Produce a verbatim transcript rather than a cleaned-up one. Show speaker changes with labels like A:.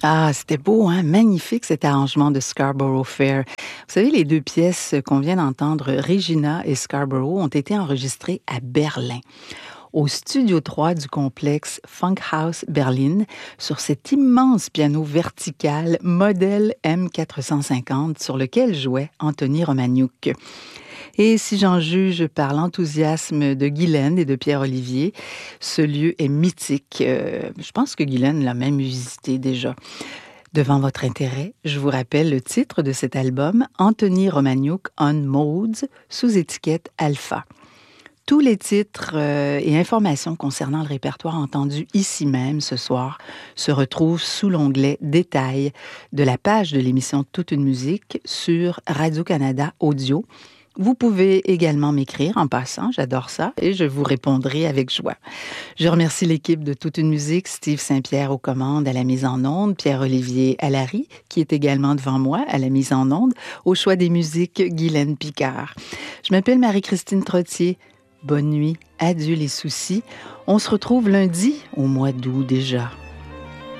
A: Ah, c'était beau, hein? Magnifique cet arrangement de Scarborough Fair. Vous savez, les deux pièces qu'on vient d'entendre, Regina et Scarborough, ont été enregistrées à Berlin, au studio trois du complexe Funkhaus Berlin, sur cet immense piano vertical modèle M quatre cent cinquante sur lequel jouait Anthony Romagnoc. Et si j'en juge par l'enthousiasme de Guylaine et de Pierre-Olivier, ce lieu est mythique. Euh, je pense que Guylaine l'a même visité déjà. Devant votre intérêt, je vous rappelle le titre de cet album, Anthony Romagnoc on Modes, sous étiquette Alpha. Tous les titres euh, et informations concernant le répertoire entendu ici même ce soir se retrouvent sous l'onglet Détails de la page de l'émission Toute une musique sur Radio-Canada Audio. Vous pouvez également m'écrire en passant, j'adore ça, et je vous répondrai avec joie. Je remercie l'équipe de Toute une musique, Steve Saint-Pierre aux commandes à la mise en onde, Pierre-Olivier Allary, qui est également devant moi à la mise en onde, au choix des musiques, Guylaine Picard. Je m'appelle Marie-Christine Trottier. Bonne nuit, adieu les soucis. On se retrouve lundi au mois d'août déjà.